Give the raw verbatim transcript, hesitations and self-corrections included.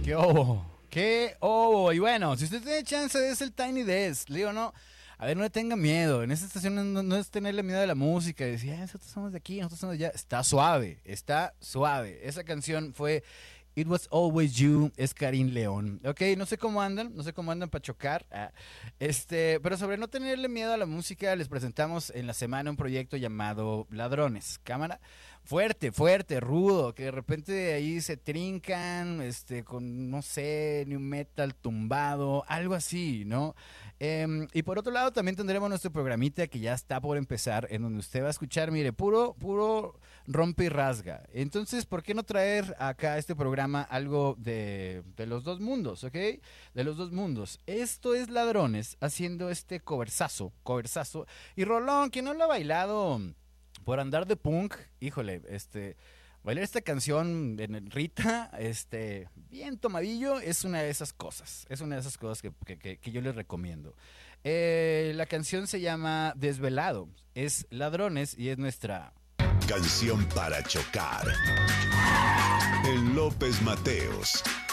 ¡Qué obo! ¡Qué obo! Y bueno, si usted tiene chance, es el Tiny Desk. Le digo, no, a ver, no le tenga miedo. En esta estación no, no es tenerle miedo a la música. Y decir, ah, nosotros somos de aquí, nosotros somos de allá. Está suave, está suave. Esa canción fue It Was Always You, es Karim León. Ok, no sé cómo andan, no sé cómo andan para chocar. Ah, este, pero sobre no tenerle miedo a la música, les presentamos en la semana un proyecto llamado Ladrones. Cámara, fuerte, fuerte, rudo, que de repente ahí se trincan, este, con, no sé, new metal tumbado, algo así, ¿no? Eh, y por otro lado también tendremos nuestro programita que ya está por empezar, en donde usted va a escuchar, mire, puro, puro rompe y rasga. Entonces, ¿por qué no traer acá a este programa algo de, de los dos mundos, ¿ok? De los dos mundos. Esto es Ladrones haciendo este coversazo, coversazo. Y Rolón, quien no lo ha bailado por andar de punk, híjole, este, bailar esta canción en Rita, este, bien tomadillo, es una de esas cosas, es una de esas cosas que, que, que, que yo les recomiendo. Eh, la canción se llama Desvelado, es Ladrones y es nuestra canción para chocar. En López Mateos.